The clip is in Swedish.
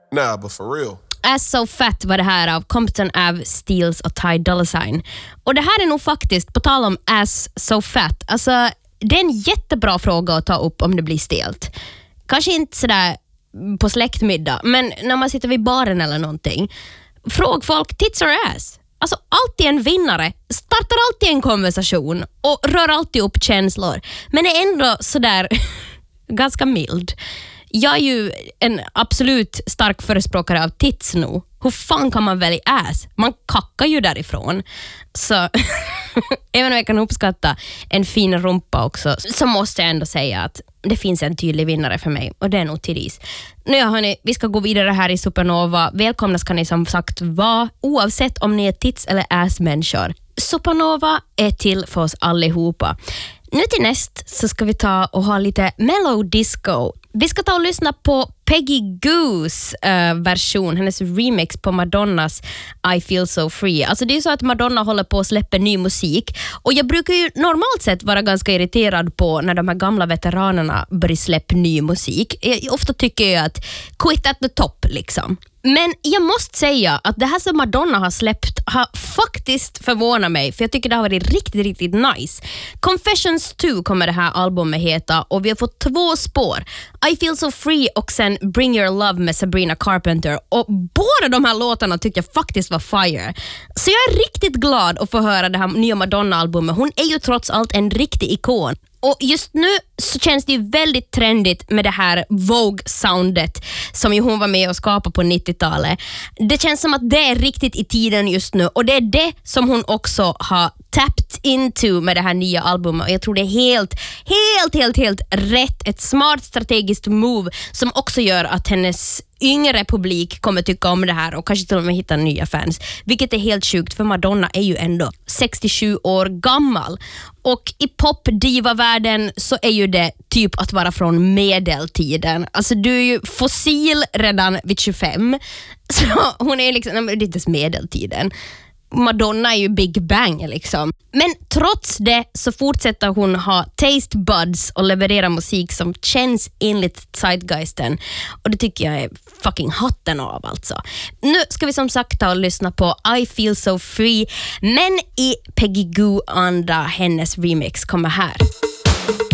Nah, but for real. As So Fat var det här av Compton Ave, Steels och Ty Dolla $ign. Och det här är nog faktiskt, på tal om As So Fat, alltså det är en jättebra fråga att ta upp om det blir stelt. Kanske inte sådär på släktmiddag, men när man sitter vid baren eller någonting. Fråg folk tits or ass. Alltså alltid en vinnare startar alltid en konversation och rör alltid upp känslor. Men är ändå sådär ganska mild. Jag är ju en absolut stark förespråkare av tits nu. Hur fan kan man välja ass? Man kackar ju därifrån. Så även om jag kan uppskatta en fin rumpa också, så måste jag ändå säga att det finns en tydlig vinnare för mig. Och det är nog Therese. Nu hörni, vi ska gå vidare här i Supernova. Välkomna ska ni som sagt vara, oavsett om ni är tits- eller ass-människor. Supernova är till för oss allihopa. Nu till näst så ska vi ta och ha lite mellow disco. Vi ska ta och lyssna på Peggy Goos version, hennes remix på Madonnas I Feel So Free. Alltså det är så att Madonna håller på att släppa ny musik, och jag brukar ju normalt sett vara ganska irriterad på när de här gamla veteranerna börjar släppa ny musik. Ofta tycker jag att quit at the top liksom. Men jag måste säga att det här som Madonna har släppt har faktiskt förvånat mig, för jag tycker det har varit riktigt, riktigt nice. Confessions 2 kommer det här albumet heta, och vi har fått 2 spår. I Feel So Free och sen Bring Your Love med Sabrina Carpenter, och båda de här låtarna tyckte jag faktiskt var fire. Så jag är riktigt glad att få höra det här nya Madonna-albumet. Hon är ju trots allt en riktig ikon. Och just nu så känns det ju väldigt trendigt med det här Vogue-soundet som ju hon var med och skapade på 90-talet. Det känns som att det är riktigt i tiden just nu, och det är det som hon också har tapped into med det här nya albumet. Och jag tror det är helt rätt. Ett smart strategiskt move som också gör att hennes yngre publik kommer tycka om det här och kanske till och med hitta nya fans. Vilket är helt sjukt, för Madonna är ju ändå 67 år gammal. Och i popdiva-världen så är ju det typ att vara från medeltiden. Alltså du är ju fossil redan vid 25. Så hon är liksom, det är inte ens medeltiden. Madonna är ju Big Bang liksom. Men trots det så fortsätter hon ha taste buds och leverera musik som känns enligt zeitgeisten. Och det tycker jag är fucking hatten av alltså. Nu ska vi som sagt ta och lyssna på I Feel So Free, men i Peggy Goo anda, hennes remix kommer här.